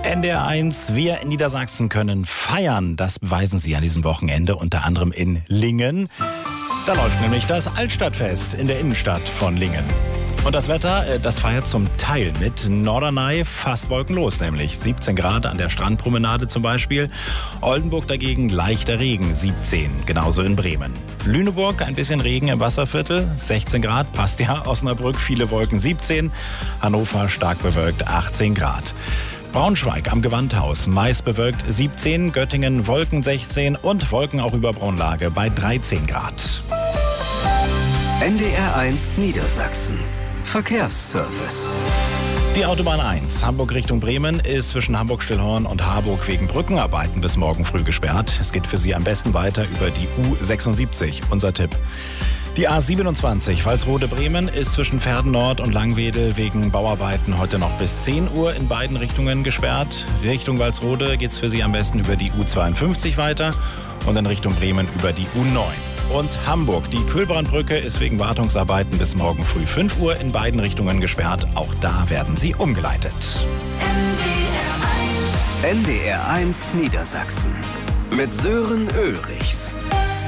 NDR1, wir in Niedersachsen können feiern. Das beweisen sie an diesem Wochenende, unter anderem in Lingen. Da läuft nämlich das Altstadtfest in der Innenstadt von Lingen. Und das Wetter, das feiert zum Teil mit Norderney fast wolkenlos, nämlich 17 Grad an der Strandpromenade zum Beispiel. Oldenburg dagegen leichter Regen, 17, genauso in Bremen. Lüneburg ein bisschen Regen im Wasserviertel, 16 Grad, passt ja. Osnabrück viele Wolken, 17. Hannover stark bewölkt, 18 Grad. Braunschweig am Gewandhaus, meist bewölkt 17, Göttingen Wolken 16 und Wolken auch über Braunlage bei 13 Grad. NDR1 Niedersachsen. Verkehrsservice. Die Autobahn 1, Hamburg Richtung Bremen, ist zwischen Hamburg-Stillhorn und Harburg wegen Brückenarbeiten bis morgen früh gesperrt. Es geht für Sie am besten weiter über die U76, unser Tipp. Die A27 Walsrode-Bremen ist zwischen Verden Nord und Langwedel wegen Bauarbeiten heute noch bis 10 Uhr in beiden Richtungen gesperrt. Richtung Walsrode geht es für Sie am besten über die U52 weiter und in Richtung Bremen über die U9. Und Hamburg, die Kühlbrandbrücke ist wegen Wartungsarbeiten bis morgen früh 5 Uhr in beiden Richtungen gesperrt. Auch da werden sie umgeleitet. NDR1 Niedersachsen mit Sören Ulrichs.